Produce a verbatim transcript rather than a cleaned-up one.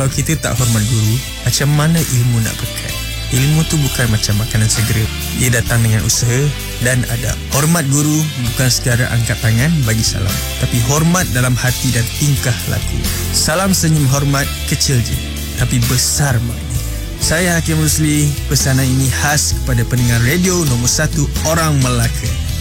Kalau kita tak hormat guru, macam mana ilmu nak berkat? Ilmu tu bukan macam makanan segera. Ia datang dengan usaha dan adab. Hormat guru bukan sekadar angkat tangan bagi salam, tapi hormat dalam hati dan tingkah laku. Salam senyum hormat kecil je, tapi besar makna. Saya Hakim Rusli. Pesanan ini khas kepada pendengar radio nombor satu Orang Melaka.